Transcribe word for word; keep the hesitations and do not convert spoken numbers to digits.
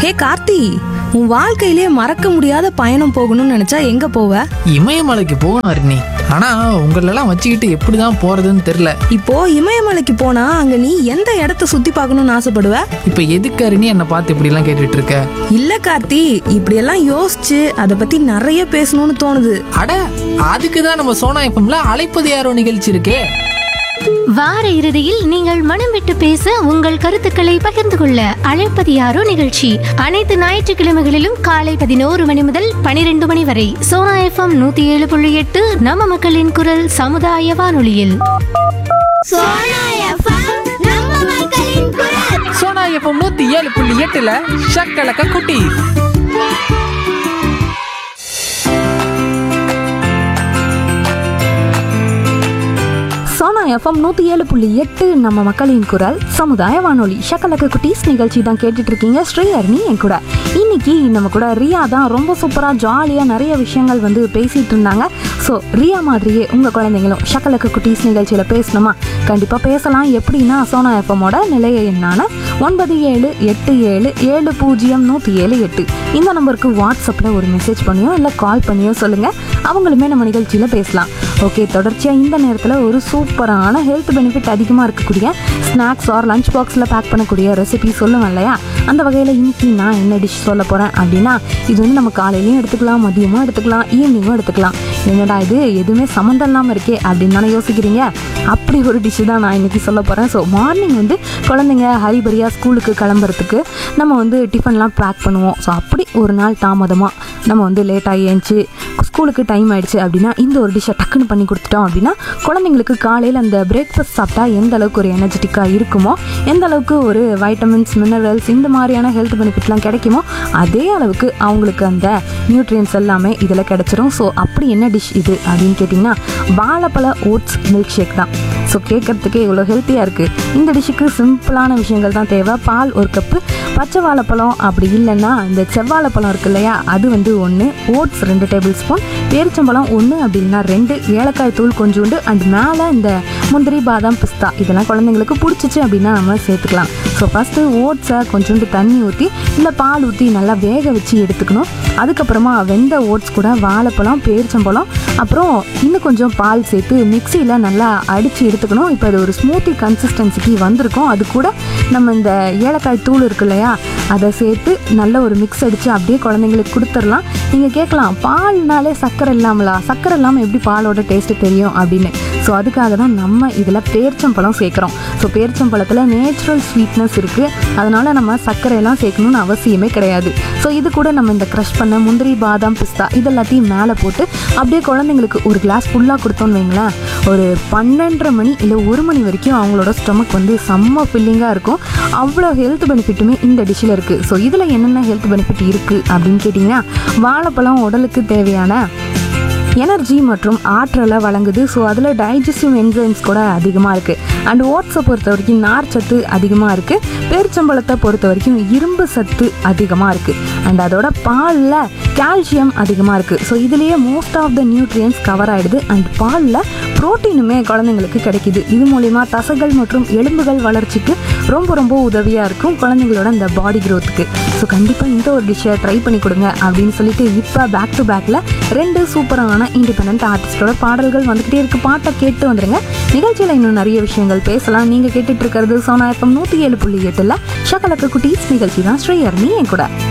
ஹே கார்த்தி, உன் வாழ்க்கையிலே மறக்க முடியாத பயணம் போகணும்னு நினைச்சா எங்க போவ? இமயமலைக்கு போகணும் அருணி. ஆனா உங்களெல்லாம் வச்சுக்கிட்டு எப்படிதான் போறதுன்னு தெரியல. இப்போ இமயமலைக்கு போனா அங்க நீ எந்த இடத்த சுத்தி பார்க்கணும்னு ஆசைப்படுவ? இப்ப எதுக்கு அருணி என்னை பார்த்து இப்படி எல்லாம் கேட்டுட்டு இருக்க? இல்ல கார்த்தி, இப்படியெல்லாம் யோசிச்சு அதை பத்தி நிறைய பேசணும்னு தோணுது. அட, அதுக்குதான் நம்ம சோனா எஃப்எம்ல அழைப்பது யாரோ நிகழ்ச்சி இருக்கே. வார இறுதியில் நீங்கள் மனம் விட்டு பேச உங்கள் கருத்துக்களை பகிர்ந்து கொள்ள அழைப்பது யாரோ நிகழ்ச்சி அனைத்து ஞாயிற்றுக்கிழமைகளிலும் காலை பதினோரு மணி முதல் பனிரெண்டு மணி வரை சோனா எஃப்எம் நூத்தி ஏழு புள்ளி எட்டு நம்ம மக்களின் குரல் சமுதாய வானொலியில். சோனா எஃப்எம் நூத்தி ஏழு புள்ளி எட்டுல ஷக்கலக்க குட்டி. சோனா எஃப்எம் நூற்றி ஏழு புள்ளி எட்டு நம்ம மக்களின் குரல் சமுதாய வானொலி. ஷக்கலக்க குட்டீஸ் நிகழ்ச்சி தான் கேட்டுட்டு இருக்கீங்க. ஸ்ரீஹரணி என் கூட. இன்னைக்கு நம்ம கூட ரியா தான் ரொம்ப சூப்பராக ஜாலியாக நிறைய விஷயங்கள் வந்து பேசிகிட்டு இருந்தாங்க. ஸோ ரியா மாதிரியே உங்கள் குழந்தைங்களும் ஷக்கலக்க குட்டீஸ் நிகழ்ச்சியில் பேசணுமா? கண்டிப்பாக பேசலாம். எப்படின்னா சோனா எஃப்எம்மோட நிலைய எண்ணான ஒன்பது ஏழு எட்டு ஏழு ஏழு பூஜ்ஜியம் நூற்றி ஏழு எட்டு இந்த நம்பருக்கு வாட்ஸ்அப்பில் ஒரு மெசேஜ் பண்ணியோ இல்லை கால் பண்ணியோ சொல்லுங்கள். அவங்களுமே நம்ம நிகழ்ச்சியில் பேசலாம். ஓகே, தொடர்ச்சியாக இந்த நேரத்தில் ஒரு சூப்பரான ஹெல்த் பெனிஃபிட் அதிகமாக இருக்கக்கூடிய ஸ்நாக்ஸ் ஆர் லஞ்ச் பாக்ஸில் பேக் பண்ணக்கூடிய ரெசிபி சொல்லுவேன் இல்லையா? அந்த வகையில் இன்னைக்கு நான் என்ன டிஷ் சொல்ல போகிறேன் அப்படின்னா, இது வந்து நம்ம காலையிலையும் எடுத்துக்கலாம், மதியமும் எடுத்துக்கலாம், ஈவினிங்கும் எடுத்துக்கலாம். என்னடா இது எதுவுமே சம்மந்தம் இல்லாமல் இருக்கே அப்படின்னு தானே யோசிக்கிறீங்க? அப்படி ஒரு டிஷ்ஷு தான் நான் இன்றைக்கி சொல்ல போகிறேன். ஸோ மார்னிங் வந்து குழந்தைங்க ஹரிபரியாக ஸ்கூலுக்கு கிளம்புறதுக்கு நம்ம வந்து டிஃபன்லாம் பேக் பண்ணுவோம். ஸோ அப்படி ஒரு நாள் தாமதமாக நம்ம வந்து லேட்டாக ஏஞ்சி ஸ்கூலுக்கு டைம் ஆகிடுச்சு அப்படின்னா இந்த ஒரு டிஷ்ஷை டக்குன்னு பண்ணி கொடுத்துட்டோம் அப்படின்னா குழந்தைங்களுக்கு காலையில் அந்த பிரேக்ஃபாஸ்ட் சாப்பிட்டா எந்த அளவுக்கு ஒரு எனர்ஜெட்டிக்காக இருக்குமோ, எந்த அளவுக்கு ஒரு வைட்டமின்ஸ் மினரல்ஸ் இந்த மாதிரியான ஹெல்த் பெனிஃபிட்லாம் கிடைக்குமோ அதே அளவுக்கு அவங்களுக்கு அந்த நியூட்ரியன்ஸ் எல்லாமே இதில் கிடச்சிரும். ஸோ அப்படி என்ன டிஷ் இது அப்படின்னு கேட்டிங்கன்னா, வாழைப்பழ ஓட்ஸ் மில்க் ஷேக் தான். ஸோ கேட்குறதுக்கே இவ்வளோ ஹெல்த்தியாக இருக்குது. இந்த டிஷ்ஷுக்கு சிம்பிளான விஷயங்கள் தான் தேவை. பால் ஒரு கப்பு, பச்சை வாழைப்பழம் அப்படி இல்லைன்னா இந்த செவ்வாழைப்பழம் இருக்கு இல்லையா, அது வந்து ஒன்று, ஓட்ஸ் ரெண்டு டேபிள் ஸ்பூன், பேரிச்சம்பழம் ஒன்று அப்படி இல்லைன்னா ரெண்டு, ஏலக்காய் தூள் கொஞ்சோண்டு, அண்ட் மேலே இந்த முந்திரி பாதாம் பிஸ்தா இதெல்லாம் குழந்தைங்களுக்கு பிடிச்சிச்சு அப்படின்னா நம்ம சேர்த்துக்கலாம். ஸோ ஃபஸ்ட்டு ஓட்ஸை கொஞ்சோண்டு தண்ணி ஊற்றி இல்லை பால் ஊற்றி நல்லா வேக வச்சு எடுத்துக்கணும். அதுக்கப்புறமா வெந்த ஓட்ஸ் கூட வாழைப்பழம், பேரிச்சம்பழம், அப்புறம் இன்னும் கொஞ்சம் பால் சேர்த்து மிக்சியில் நல்லா அடித்து எடுத்துக்கணும். இப்போ அது ஒரு ஸ்மூத்தி கன்சிஸ்டன்சிக்கு வந்திருக்கும். அது கூட நம்ம இந்த ஏலக்காய் தூள் இருக்கு இல்லையா, அதை சேர்த்து நல்ல ஒரு மிக்ஸ் அடித்து அப்படியே குழந்தைங்களுக்கு கொடுத்துடலாம். நீங்கள் கேட்கலாம், பால்னாலே சர்க்கரை இல்லாமலா, சர்க்கரை இல்லாமல் எப்படி பாலோட டேஸ்ட்டு தெரியும் அப்படின்னு. ஸோ அதுக்காக தான் நம்ம இதில் பேரிச்சம்பழம் சேர்க்குறோம். ஸோ பேரிச்சம்பழத்தில் நேச்சுரல் ஸ்வீட்னஸ் இருக்குது, அதனால் நம்ம சர்க்கரையெல்லாம் சேர்க்கணும்னு அவசியமே கிடையாது. ஸோ இது கூட நம்ம இந்த க்ரஷ் பண்ண முந்திரி பாதாம் பிஸ்தா இதெல்லாத்தையும் மேலே போட்டு அப்படியே குழந்தைங்களுக்கு ஒரு கிளாஸ் ஃபுல்லாக கொடுத்தோன்னு வைங்களேன், ஒரு பன்னெண்டரை மணி இல்லை ஒரு மணி வரைக்கும் அவங்களோட ஸ்டொமக் வந்து செம்ம ஃபில்லிங்காக இருக்கும். அவ்வளோ ஹெல்த் பெனிஃபிட்டுமே இந்த டிஷ்ஷில் இருக்குது. ஸோ இதில் என்னென்ன ஹெல்த் பெனிஃபிட் இருக்குது அப்படின்னு கேட்டிங்கன்னா, வாழைப்பழம் உடலுக்கு தேவையான எனர்ஜி மற்றும் ஆற்றலை வழங்குது. ஸோ அதில் டைஜஸ்டிவ் என்சைம்ஸ் கூட அதிகமாக இருக்குது. அண்ட் ஓட்ஸை பொறுத்த வரைக்கும் நார் சத்து அதிகமாக இருக்குது. பேரிச்சம்பழத்தை பொறுத்த வரைக்கும் இரும்பு சத்து அதிகமாக இருக்குது. அண்ட் அதோட பாலில் கால்சியம் அதிகமாக இருக்குது. ஸோ இதுலேயே most of the nutrients cover ஆகிடுது. அண்ட் பாலில் ப்ரோட்டீனுமே குழந்தைங்களுக்கு கிடைக்கிது. இது மூலிமா தசைகள் மற்றும் எலும்புகள் வளர்ச்சிக்கு ரொம்ப ரொம்ப உதவியாக இருக்கும் குழந்தைங்களோட இந்த பாடி க்ரோத்துக்கு. ஸோ கண்டிப்பாக இந்த ஒரு டிஷ்ஷை ட்ரை பண்ணி கொடுங்க அப்படின்னு சொல்லிட்டு இப்போ பேக் டு பேக்கில் ரெண்டு சூப்பரான இண்டிபெண்டன்ட் ஆர்டிஸ்டோட பாடல்கள் வந்துகிட்டே இருக்கு. பாட்டை கேட்டு வந்துடுங்க. நிகழ்ச்சியில் இன்னும் நிறைய விஷயங்கள் பேசலாம். நீங்கள் கேட்டுட்டு இருக்கிறது சோனா எஃப்எம் நூற்றி ஏழு புள்ளி எட்டில் ஷக்கலக்க குட்டீஸ் நிகழ்ச்சி தான். ஸ்ரீஹரணி என் கூட.